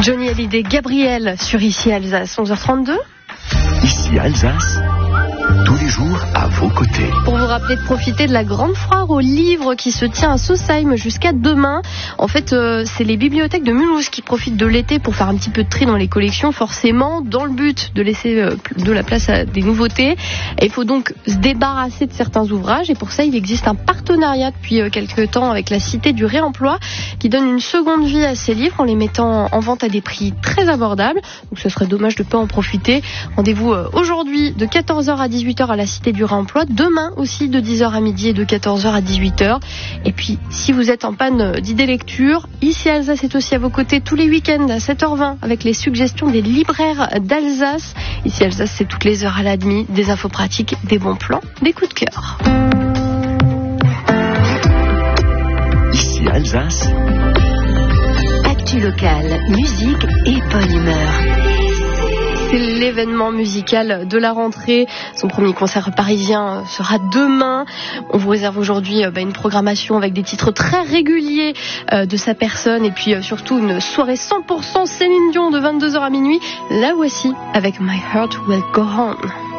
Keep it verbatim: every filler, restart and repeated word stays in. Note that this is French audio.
Johnny Hallyday, Gabriel sur Ici Alsace, onze heures trente-deux. Ici Alsace, tous les jours à vos côtés. Pour vous rappeler de profiter de la grande foire aux livres qui se tient à Sausheim jusqu'à demain. En fait, euh, c'est les bibliothèques de Mulhouse qui profitent de l'été pour faire un petit peu de tri dans les collections, forcément, dans le but de laisser euh, de la place à des nouveautés. Et il faut donc se débarrasser de certains ouvrages. Et pour ça, il existe un partenariat depuis euh, quelques temps avec la Cité du Réemploi qui donne une seconde vie à ces livres en les mettant en vente à des prix très abordables. Donc ce serait dommage de ne pas en profiter. Rendez-vous euh, aujourd'hui de quatorze heures à dix-huit heures à la Cité du Réemploi. Demain aussi de dix heures à midi et de quatorze heures à dix-huit heures. Et puis, si vous êtes en panne d'idées lecture, Ici Alsace est aussi à vos côtés tous les week-ends à sept heures vingt avec les suggestions des libraires d'Alsace. Ici Alsace, c'est toutes les heures à la demi, des infos pratiques, des bons plans, des coups de cœur. Ici Alsace, actu locale, musique et bonne humeur. C'est l'événement musical de la rentrée. Son premier concert parisien sera demain. On vous réserve aujourd'hui bah, une programmation avec des titres très réguliers euh, de sa personne et puis euh, surtout une soirée cent pour cent Céline Dion de vingt-deux heures à minuit. La voici avec My Heart Will Go On.